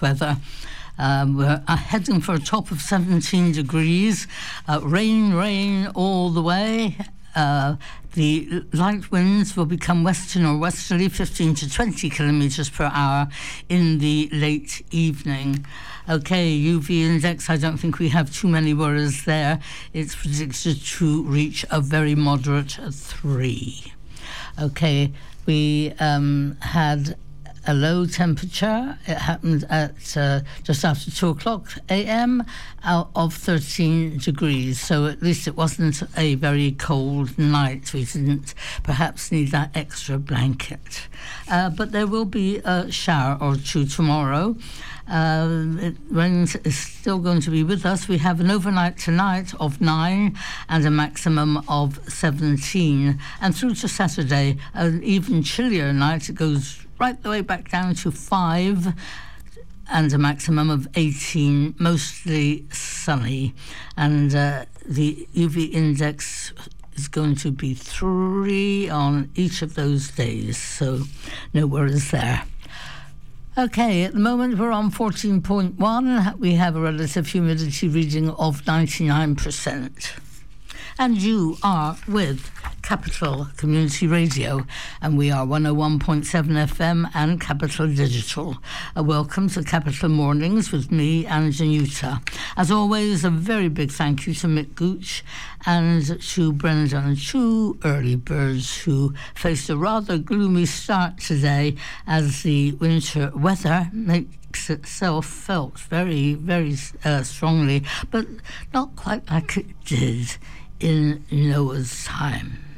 weather. We're heading for a top of 17 degrees. Rain all the way. The light winds will become western or westerly, 15 to 20 kilometres per hour in the late evening. Okay, UV index, I don't think we have too many worries there. It's predicted to reach a very moderate 3. Okay, we had a low temperature. It happened at just after 2 o'clock a.m. Of 13 degrees. So at least it wasn't a very cold night. We didn't perhaps need that extra blanket. But there will be a shower or two tomorrow. Rain is still going to be with us. We have an overnight tonight of 9 and a maximum of 17. And through to Saturday, an even chillier night. It goes right the way back down to 5 and a maximum of 18, mostly sunny. And the UV index is going to be 3 on each of those days, so no worries there. Okay, at the moment we're on 14.1. We have a relative humidity reading of 99%. And you are with Capital Community Radio, and we are 101.7 FM and Capital Digital. Welcome to Capital Mornings with me and Januta. As always, a very big thank you to Mick Gooch and to Brendan, 2 early birds who faced a rather gloomy start today as the winter weather makes itself felt very, very strongly, but not quite like it did in Noah's time.